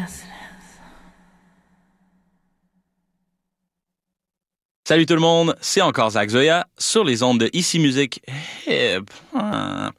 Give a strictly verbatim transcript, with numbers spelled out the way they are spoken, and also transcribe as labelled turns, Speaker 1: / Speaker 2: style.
Speaker 1: Salut tout le monde, c'est encore Zach Zoya sur les ondes de Ici Musique Hip.